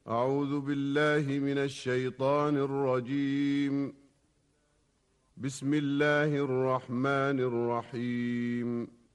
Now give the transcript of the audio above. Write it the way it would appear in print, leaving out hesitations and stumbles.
أعوذ بالله من الشيطان الرجيم. بسم الله الرحمن الرحيم.